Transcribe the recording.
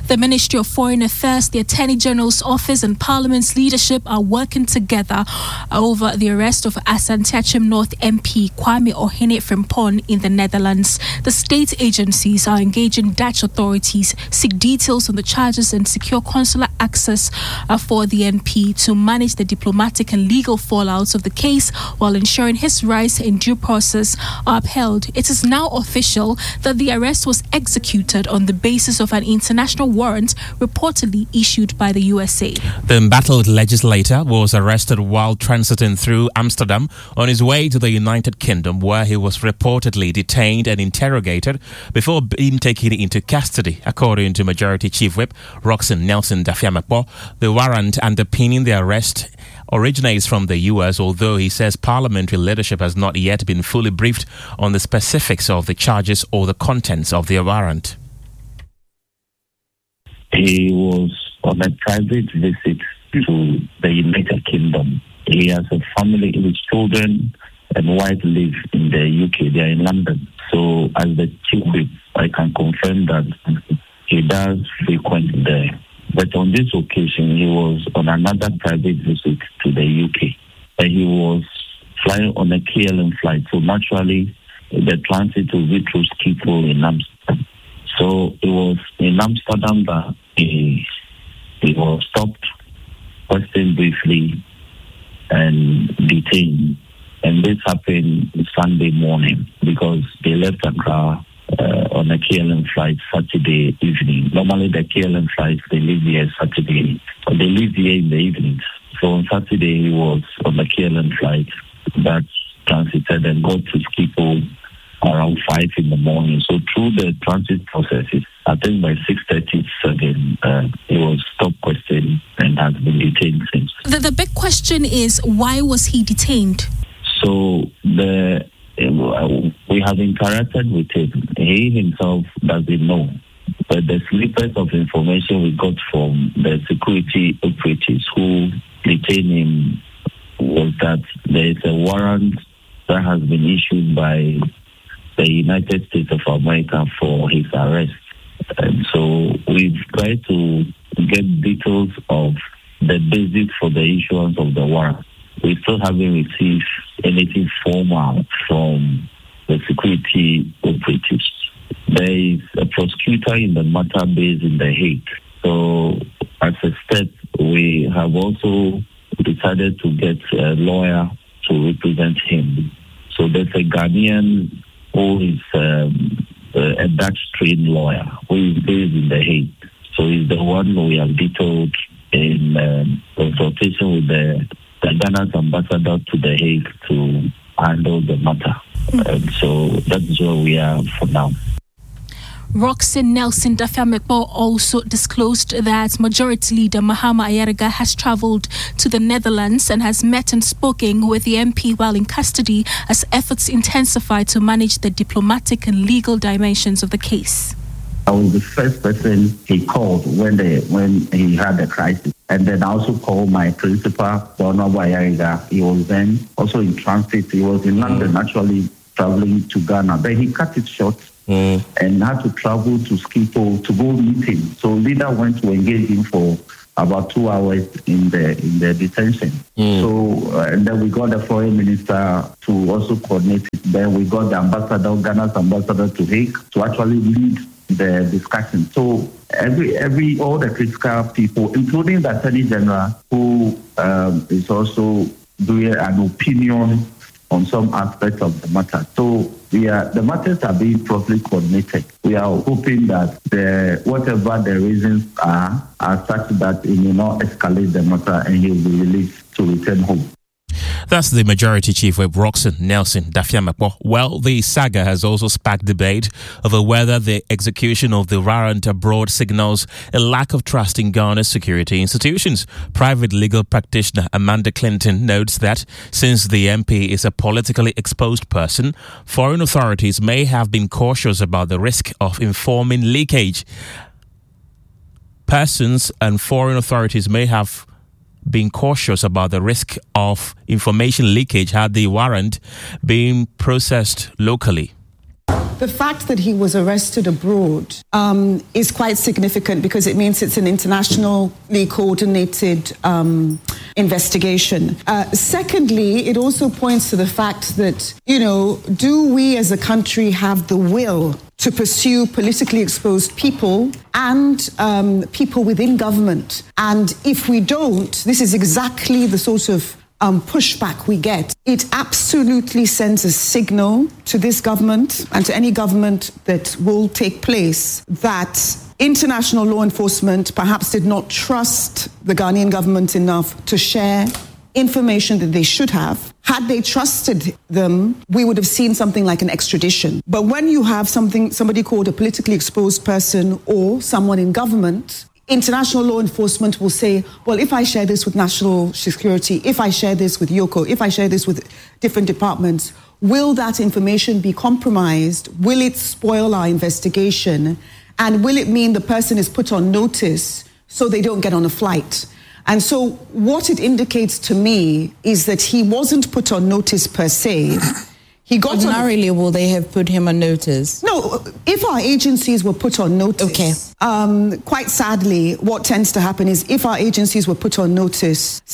The Ministry of Foreign Affairs, the Attorney General's Office and Parliament's leadership are working together over the arrest of Asante Achim North MP Kwame Ohene Frimpong in the Netherlands. The state agencies are engaging Dutch authorities, seek details on the charges and secure consular access for the MP to manage the diplomatic and legal fallouts of the case while ensuring his rights in due process are upheld. It is now official that the arrest was executed on the basis of an international warrant reportedly issued by the USA. The embattled legislator was arrested while transiting through Amsterdam on his way to the United Kingdom, where he was reportedly detained and interrogated before being taken into custody. According to Majority Chief Whip Roxanne Nelson Dafiamekpo, the warrant underpinning the arrest originates from the US, although he says parliamentary leadership has not yet been fully briefed on the specifics of the charges or the contents of the warrant. He was on a private visit to the United Kingdom. He has a family, his children and wife live in the UK. They are in London. So as the chief whip, I can confirm that he does frequent there. But on this occasion, he was on another private visit to the UK. He was flying on a KLM flight. So naturally, the transit will be through Schiphol in Amsterdam. So it was in Amsterdam that he was stopped, questioned briefly, and detained. And this happened Sunday morning because they left Accra on a KLM flight Saturday evening. Normally the KLM flights, they leave here Saturday, or they leave here in the evenings. So on Saturday he was on the KLM flight that transited and got to Schiphol around 5 in the morning. So through the transit processes, I think by 6:37, he was stopped, questioned, and has been detained since. The big question is, why was he detained? So we have interacted with him. He himself doesn't know. But the snippets of information we got from the security operatives who detained him was that there is a warrant that has been issued by the United States of America for his arrest. And so we've tried to get details of the basis for the issuance of the warrant. We still haven't received anything formal from the security operatives. There is a prosecutor in the matter based in The Hague. So as a step, we have also decided to get a lawyer to represent him. So there's a Ghanaian who is a Dutch-trained lawyer who is based in The Hague. So he's the one we have detailed in consultation with the Ghana's ambassador to The Hague to handle the matter. So that is where we are for now. Roxanne Nelson Dafiamekpo also disclosed that Majority Leader Mahama Ayariga has travelled to the Netherlands and has met and spoken with the MP while in custody as efforts intensify to manage the diplomatic and legal dimensions of the case. I was the first person he called when he had the crisis. And then I also called my principal, Honorable Ayariga. He was then also in transit. He was in London, actually traveling to Ghana. But he cut it short and had to travel to Schiphol to go meet him. So leader went to engage him for about 2 hours in the detention. So and then we got the foreign minister to also coordinate it. Then we got the ambassador, Ghana's ambassador to Hague, to actually lead the discussion. So all the critical people, including the Attorney General, who is also doing an opinion on some aspects of the matter. So the matters are being properly coordinated. We are hoping that whatever the reasons are such that it may not escalate the matter and he will be released to return home. That's the Majority Chief Whip Roxanne Nelson Dafiamekpo. Well, the saga has also sparked debate over whether the execution of the warrant abroad signals a lack of trust in Ghana's security institutions. Private legal practitioner Amanda Clinton notes that since the MP is a politically exposed person, foreign authorities may have been cautious about the risk of informing leakage. Persons and foreign authorities may have being cautious about the risk of information leakage had the warrant been processed locally. The fact that he was arrested abroad is quite significant because it means it's an internationally coordinated investigation. Secondly, it also points to the fact that, do we as a country have the will to pursue politically exposed people and people within government? And if we don't, this is exactly the sort of pushback we get. It absolutely sends a signal to this government and to any government that will take place that international law enforcement perhaps did not trust the Ghanaian government enough to share information that they should have. Had they trusted them, we would have seen something like an extradition. But when you have somebody called a politically exposed person or someone in government, international law enforcement will say, well, if I share this with national security, if I share this with Yoko, if I share this with different departments, will that information be compromised? Will it spoil our investigation? And will it mean the person is put on notice so they don't get on a flight? And so what it indicates to me is that he wasn't put on notice per se. He got Ordinarily, will they have put him on notice? No, if our agencies were put on notice, quite sadly, what tends to happen is if our agencies were put on notice,